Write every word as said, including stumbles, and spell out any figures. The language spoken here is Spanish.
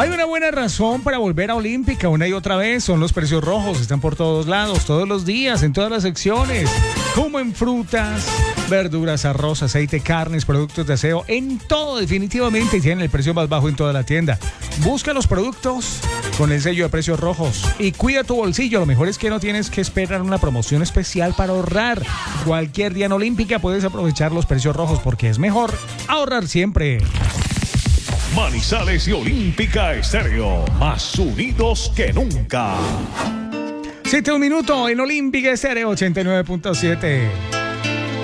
Hay una buena razón para volver a Olímpica una y otra vez. Son los precios rojos. Están por todos lados, todos los días, en todas las secciones. Como en frutas, verduras, arroz, aceite, carnes, productos de aseo. En todo, definitivamente. Tienen el precio más bajo en toda la tienda. Busca los productos con el sello de precios rojos. Y cuida tu bolsillo. Lo mejor es que no tienes que esperar una promoción especial para ahorrar. Cualquier día en Olímpica puedes aprovechar los precios rojos porque es mejor ahorrar siempre. Manizales y Olímpica Estéreo, más unidos que nunca. Siete un minuto en Olímpica Estéreo ochenta y nueve punto siete.